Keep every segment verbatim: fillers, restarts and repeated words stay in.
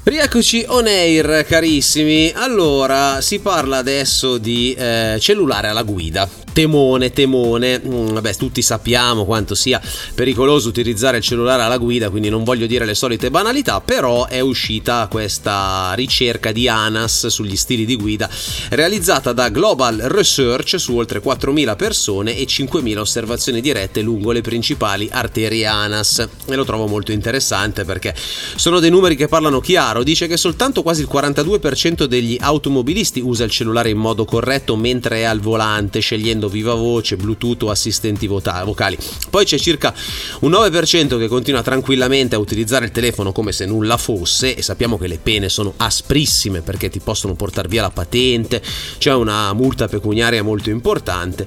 Rieccoci on air, carissimi. Allora, si parla adesso di eh, cellulare alla guida. Temone, temone. Mm, vabbè, tutti sappiamo quanto sia pericoloso utilizzare il cellulare alla guida, quindi non voglio dire le solite banalità, però è uscita questa ricerca di ANAS sugli stili di guida, realizzata da Global Research su oltre quattromila persone e cinquemila osservazioni dirette lungo le principali arterie ANAS. E lo trovo molto interessante perché sono dei numeri che parlano chiaro. Dice che soltanto quasi il quarantadue per cento degli automobilisti usa il cellulare in modo corretto mentre è al volante, scegliendo viva voce, Bluetooth o assistenti vocali. Poi c'è circa un nove per cento che continua tranquillamente a utilizzare il telefono come se nulla fosse, e sappiamo che le pene sono asprissime perché ti possono portare via la patente, c'è una multa pecuniaria molto importante.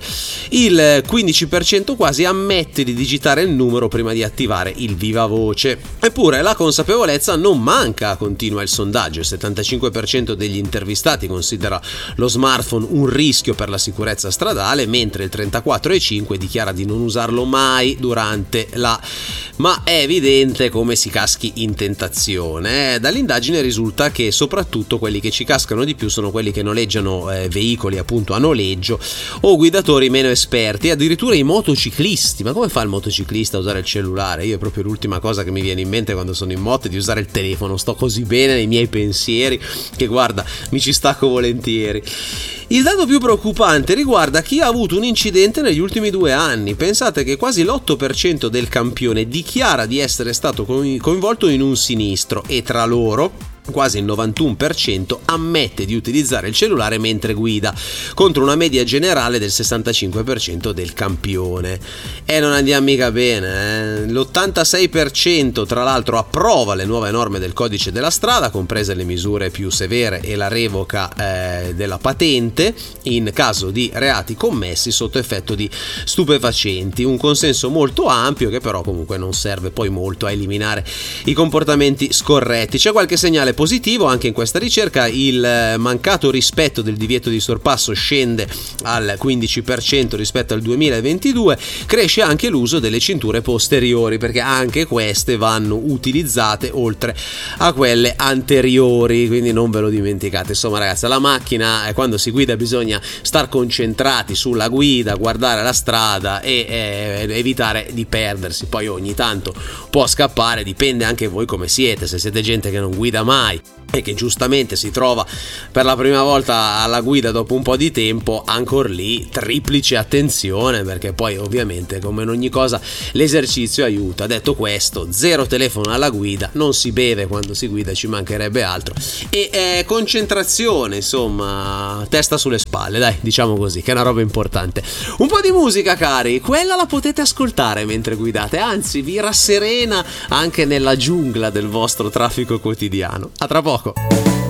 Il quindici per cento quasi ammette di digitare il numero prima di attivare il viva voce. Eppure la consapevolezza non manca, continua il sondaggio. Il settantacinque per cento degli intervistati considera lo smartphone un rischio per la sicurezza stradale, mentre il trentaquattro virgola cinque per cento dichiara di non usarlo mai durante la... Ma è evidente come si caschi in tentazione. Eh? Dall'indagine risulta che soprattutto quelli che ci cascano di più sono quelli che noleggiano eh, veicoli appunto a noleggio o guidatori meno esperti, addirittura i motociclisti. Ma come fa il motociclista a usare il cellulare? Io è proprio l'ultima cosa che mi viene in mente quando sono in moto, di usare il telefono. Sto così bene nei miei pensieri che guarda, mi ci stacco volentieri. Il dato più preoccupante riguarda chi ha avuto un incidente negli ultimi due anni. Pensate che quasi l'otto per cento del campione dichiara di essere stato coinvolto in un sinistro, e tra loro quasi il novantuno per cento ammette di utilizzare il cellulare mentre guida, contro una media generale del sessantacinque per cento del campione. E non andiamo mica bene, eh? L'ottantasei per cento tra l'altro approva le nuove norme del codice della strada, comprese le misure più severe e la revoca eh, della patente in caso di reati commessi sotto effetto di stupefacenti. Un consenso molto ampio che però comunque non serve poi molto a eliminare i comportamenti scorretti. C'è qualche segnale positivo anche in questa ricerca. Il mancato rispetto del divieto di sorpasso scende al quindici per cento rispetto al duemilaventidue. Cresce anche l'uso delle cinture posteriori, perché anche queste vanno utilizzate oltre a quelle anteriori, quindi non ve lo dimenticate. Insomma ragazzi, la macchina eh, quando si guida bisogna star concentrati sulla guida, guardare la strada e eh, evitare di perdersi. Poi ogni tanto può scappare, dipende anche voi come siete. Se siete gente che non guida mai e che giustamente si trova per la prima volta alla guida dopo un po' di tempo, ancora lì triplice attenzione, perché poi ovviamente come in ogni cosa l'esercizio aiuta. Detto questo, zero telefono alla guida, non si beve quando si guida, ci mancherebbe altro, e eh, concentrazione, insomma, testa sulle spalle, dai, diciamo così, che è una roba importante. Un po' di musica, cari, quella la potete ascoltare mentre guidate, anzi vi rasserena anche nella giungla del vostro traffico quotidiano. A tra poco.